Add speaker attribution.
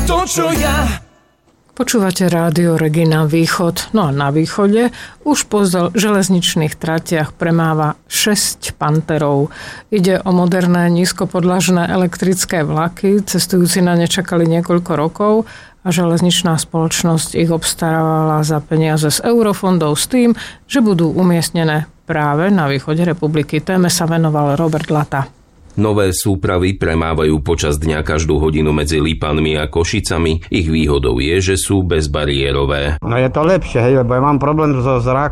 Speaker 1: to, čo ja.
Speaker 2: Počúvate rádio Regina Východ. No a na východe už po železničných tratiach premáva 6 Panterov. Ide o moderné nízkopodlažné elektrické vlaky. Cestujúci na ne čakali niekoľko rokov a železničná spoločnosť ich obstarávala za peniaze z eurofondov s tým, že budú umiestnené práve na východe republiky. Téme sa venoval Robert Lata.
Speaker 3: Nové súpravy premávajú počas dňa každú hodinu medzi Lípanmi a Košicami. Ich výhodou je, že sú bezbariérové.
Speaker 4: No je to lepšie, hej, lebo ja mám problém so zrakom.